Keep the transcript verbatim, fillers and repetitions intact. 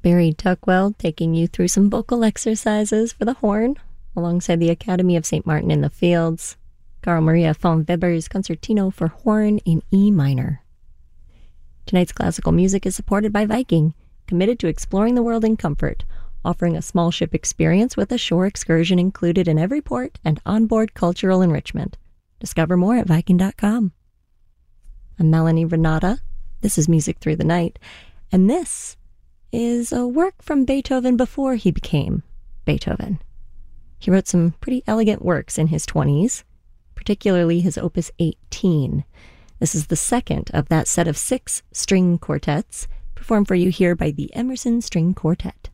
Barry Tuckwell taking you through some vocal exercises for the horn, alongside the Academy of Saint Martin in the Fields, Carl Maria von Weber's Concertino for Horn in E minor. Tonight's classical music is supported by Viking, committed to exploring the world in comfort, offering a small ship experience with a shore excursion included in every port and onboard cultural enrichment. Discover more at Viking dot com. I'm Melanie Renata. This is Music Through the Night, and this is a work from Beethoven before he became Beethoven. He wrote some pretty elegant works in his twenties, particularly his Opus eighteen. This is the second of that set of six string quartets, performed for you here by the Emerson String Quartet.